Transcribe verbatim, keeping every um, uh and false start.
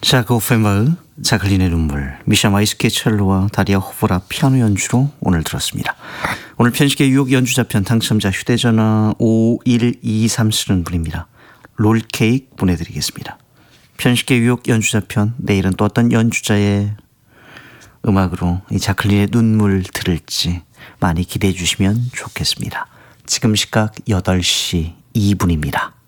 자크 오펜바흐, 자클린의 눈물, 미샤 마이스키의 첼로와 다리아 호보라 피아노 연주로 오늘 들었습니다. 오늘 편식의 유혹 연주자편 당첨자 휴대전화 오일이삼 쓰는 분입니다. 롤케이크 보내드리겠습니다. 편식의 유혹 연주자편, 내일은 또 어떤 연주자의 음악으로 이 자클린의 눈물 들을지 많이 기대해 주시면 좋겠습니다. 지금 시각 여덟 시 이 분입니다.